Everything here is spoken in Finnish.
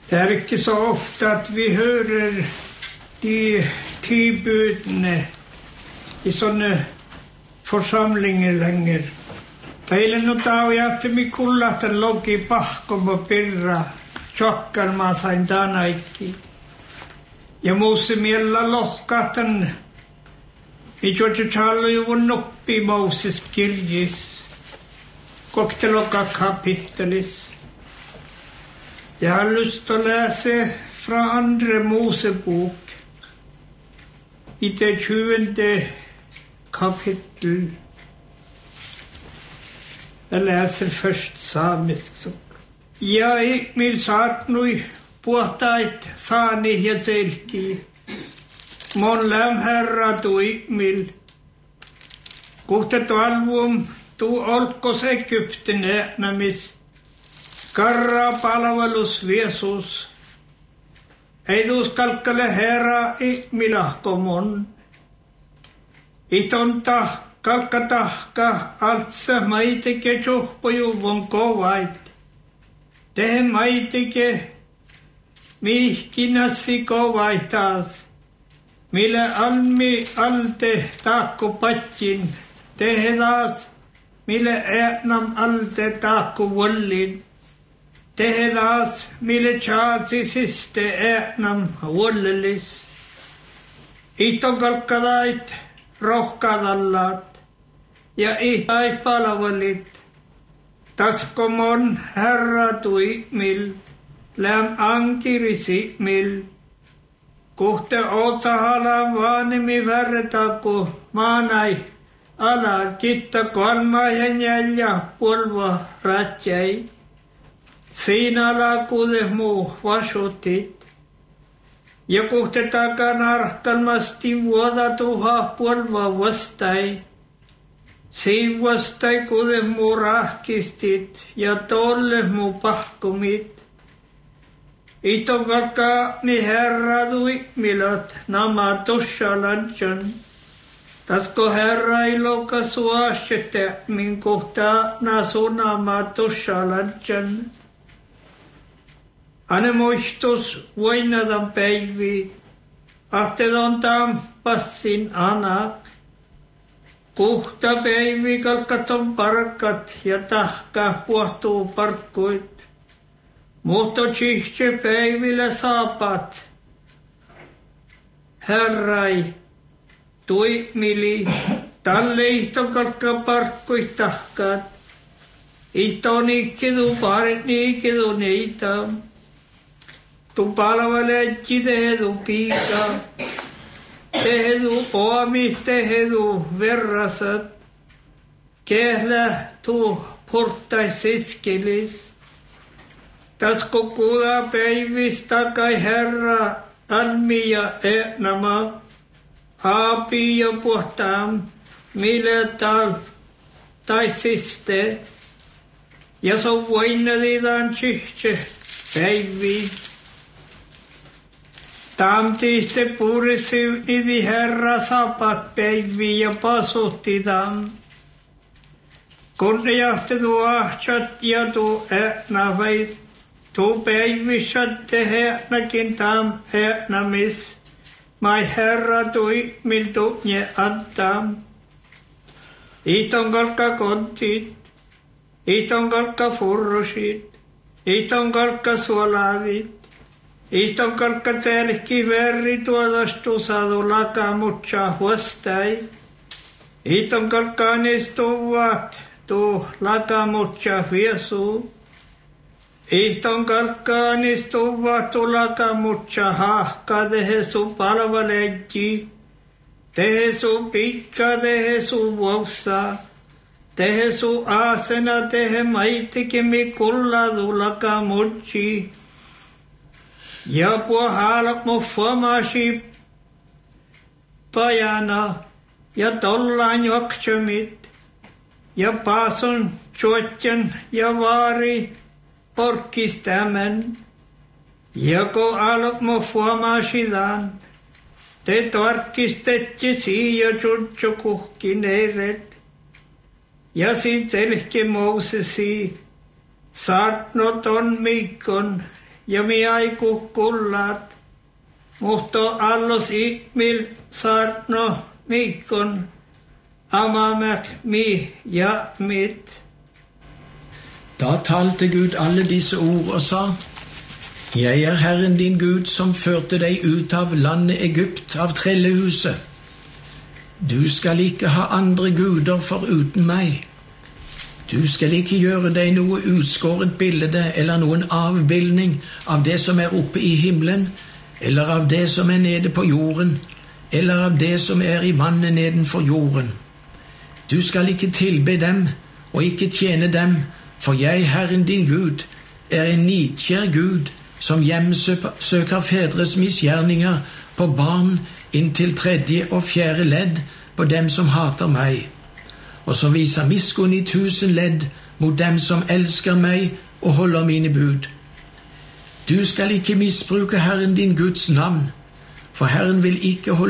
Det är inte så ofta att vi hör de 10 budene i sånne forsamlinger lenger. Teille on taujaattemi kullahtan logi pahkomo pirra tjokkalmaa sain tanaikki. Ja muusse miellä lohkahtan i tjotjutsallu juvun noppi Moses kirjis. Kokteloka kapittelis. Jag har lust att läsa från Andra Mosebok i det 20 kapitel. Jag läser först samisk. Ja ikmil saatnui puhtait saani ja telki. Mon läm herra tu ikmil. Kuhtet alvum tu olkos Egypten äänämis. Karra palvelus Jeesus. Ei uskalkale herra ikmilahkomon. Itonta kalkkatahka altsa maitike tjuhpojuvon kovait. Tehe maitike mihkinassi kovaitas. Mille almi alte taakku patjin. Tehe taas mille äänam alte taakku vollin. Tehe taas mille tjaatsisiste äänam vollelis. Iton kalkkadait rohkadallat ja ihtai palvelit. Taskomon herra tuikmil, läm ankirisi mil. Kuhte otsahalan vaanimi vertaku maanai ala kitta kolmahen jälja pulva ratjai. Siinä ala kude muu vasutit. Ja kuhte takanarhtalmasti vuodatuha pulva vastai. Siin vastai kude muu rahkistit ja tolle muu pahkumit. Ito kalka ni herra tuikmilat nama toshalanjan. Tasko herra iloka suasjete min kohta nasu nama toshalanjan. Ane muistus voinadan päivi, ahtedon tam passin anak. Kuhta päivi kalkaton parkat ja tahka puhtuu parkkuit. Mutta tsihti päivillä saapat. Herrai, tuikmili, talle ihton kalkka parkkuit tahkat. Ihton ikkidu parit niikidu neita. Tu palveletki tehedu piika. Tehedu oami, tehedu verrasat. Kehlä tu portais siskelis. Tasko kuuda päivistä kai herra almi ja äänama. Aapi ja puhtaam, mille tal taisiste. Ja se on voinelidan tsihti päivi. Tam tihte purisi nidi herra sapat päivi ja pasutti tam. Kun ne jahti tu ahtsat ja tu äänavait. Tu päivisat tehdäkin tam äänämis. Mai herra tui miltu nye antam. Iton kalka kontit. Iton kalka furrusit. Iton kalka suolavit. Iton kalka telki verri tuodastu saadu lakamutsa huostai. Iton kalka anistuvat tu lakamutsa viesu. Iton kalka anistuvat tu lakamutsa hahka tehesu palvaleji. Tehesu pikka tehesu vuossa. Tehesu asena tehe maitikimi kulladu lakamutsi. Ja puhalak muffamasi pajana ja tollaan juoksemit ja paason tjuotjan ja vaari porkkistämän. Ja kun alak muffamasidan, te tarkistetji siia tjutsukuhkineeret ja sit selke Moosesi saartnot on mikon ja minä ei kuhkullat, mutta allos ihmil saarno mikon, amamäk mi ja mitt. Da talte Gud alle disse ord og sa: Jeg er Herren din Gud, som førte deg ut av landet Egypt, av trellehuset. Du skal ikke ha andre guder foruten meg. Du skal ikke gjøre deg noe utskåret bilde eller noen avbildning av det som er oppe i himmelen, eller av det som er nede på jorden, eller av det som er i vannet nedenfor jorden. Du skal ikke tilbe dem og ikke tjene dem, for jeg, Herren din Gud, er en nidkjær Gud, som hjemsøker fedres misgjerninger på barn inntil 3. og 4. ledd på dem som hater meg, og som viser miskunn i 1000 ledd mot dem som elsker meg og holder mine bud. Du skal ikke misbruke Herren din Guds navn, for Herren vil ikke holde